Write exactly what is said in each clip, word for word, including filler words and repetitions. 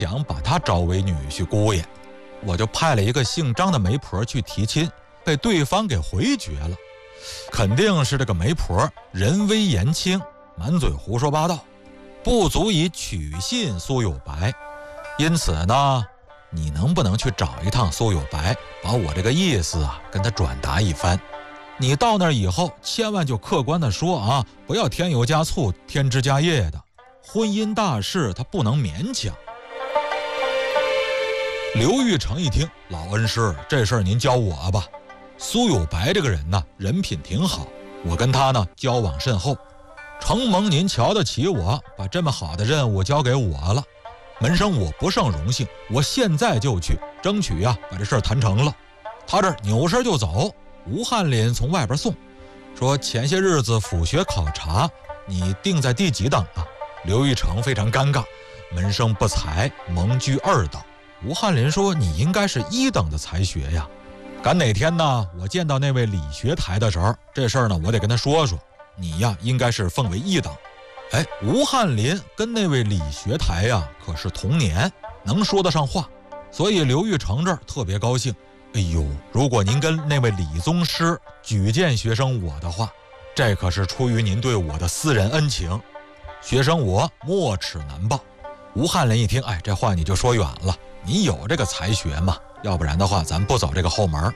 想把他招为女婿姑爷，我就派了一个姓张的媒婆去提亲，被对方给回绝了。肯定是这个媒婆人微言轻，满嘴胡说八道，不足以取信苏有白。因此呢，你能不能去找一趟苏有白，把我这个意思啊跟他转达一番？你到那儿以后，千万就客观的说啊，不要添油加醋、添枝加叶的。婚姻大事他不能勉强。刘玉成一听，老恩师，这事儿您教我吧。苏有白这个人呢，人品挺好，我跟他呢交往甚厚，承蒙您瞧得起我，把这么好的任务交给我了。门生我不胜荣幸，我现在就去争取呀、啊，把这事儿谈成了。他这扭身就走，吴翰林从外边送，说前些日子府学考察，你定在第几等啊？刘玉成非常尴尬，门生不才，蒙居二等。吴翰林说，你应该是一等的才学呀。赶哪天呢，我见到那位理学台的时候，这事儿呢我得跟他说说，你呀应该是奉为一等。哎，吴翰林跟那位理学台呀可是同年，能说得上话，所以刘玉成这儿特别高兴。哎呦，如果您跟那位李宗师举荐学生我的话，这可是出于您对我的私人恩情，学生我没齿难报。吴翰林一听，哎，这话你就说远了，你有这个才学吗？要不然的话，咱不走这个后门。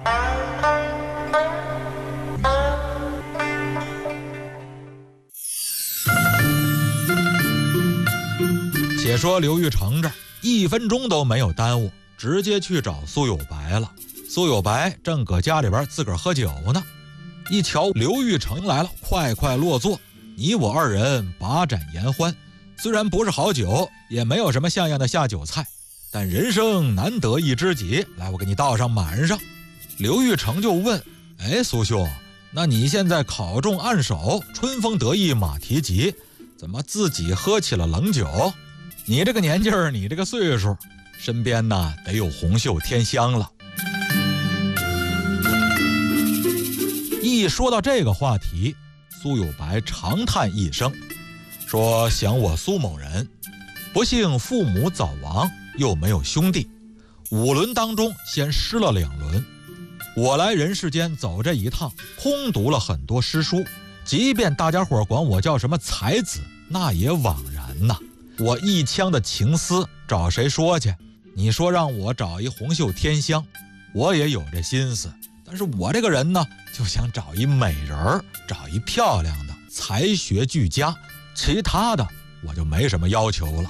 且说刘玉成这一分钟都没有耽误，直接去找苏有白了。苏有白正搁家里边自个儿喝酒呢，一瞧刘玉成来了，快快落座，你我二人把盏言欢。虽然不是好酒，也没有什么像样的下酒菜，但人生难得一知己，来，我给你倒上满上。刘玉成就问，哎，苏兄，那你现在考中按手，春风得意马蹄疾，怎么自己喝起了冷酒？你这个年纪儿，你这个岁数，身边呢得有红袖添香了。一说到这个话题，苏有白长叹一声，说想我苏某人，不幸父母早亡，又没有兄弟，五轮当中先失了两轮。我来人世间走这一趟，空读了很多诗书，即便大家伙管我叫什么才子，那也枉然呐。我一腔的情思找谁说去？你说让我找一红袖添香，我也有这心思，但是我这个人呢，就想找一美人儿，找一漂亮的，才学俱佳，其他的我就没什么要求了。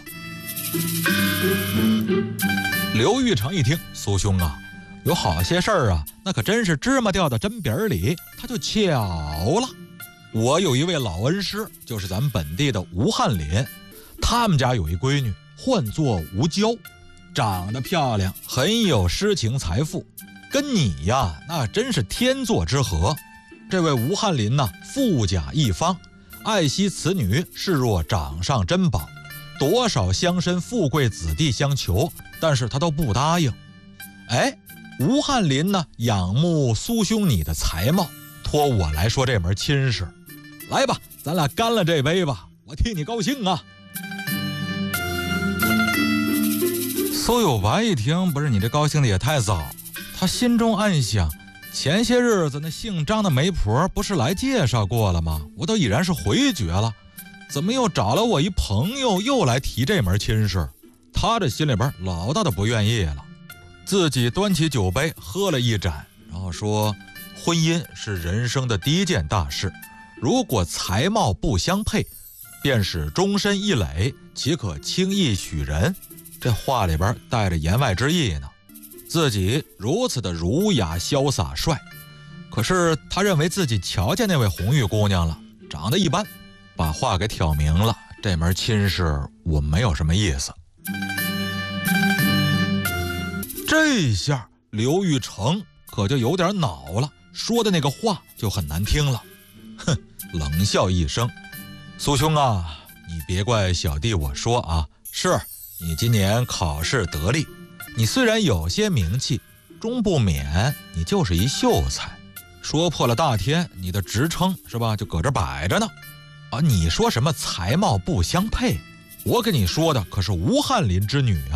刘玉成一听，苏兄啊，有好些事儿啊，那可真是芝麻掉到针饼里，他就巧了。我有一位老恩师，就是咱们本地的吴翰林，他们家有一闺女，唤作吴娇，长得漂亮，很有诗情财富，跟你呀那真是天作之合。这位吴翰林呢，富甲一方，爱惜此女视若掌上珍宝，多少乡绅富贵子弟相求，但是他都不答应。哎，吴翰林呢仰慕苏兄你的才貌，托我来说这门亲事。来吧，咱俩干了这杯吧，我替你高兴啊。苏有白一听，不是你这高兴的也太早，他心中暗想，前些日子那姓张的媒婆不是来介绍过了吗？我都已然是回绝了，怎么又找了我一朋友又来提这门亲事？他这心里边老大的不愿意了，自己端起酒杯喝了一盏，然后说，婚姻是人生的第一件大事，如果才貌不相配，便使终身一累，岂可轻易许人？这话里边带着言外之意呢。自己如此的儒雅潇洒帅，可是他认为自己瞧见那位红玉姑娘了，长得一般，把话给挑明了，这门亲事我没有什么意思。这下刘玉成可就有点恼了，说的那个话就很难听了。哼，冷笑一声，苏兄啊，你别怪小弟我说啊，是你今年考试得力，你虽然有些名气，终不免你就是一秀才，说破了大天，你的职称是吧就搁这摆着呢。啊，你说什么才貌不相配， 我跟你说的可是吴翰林之女啊。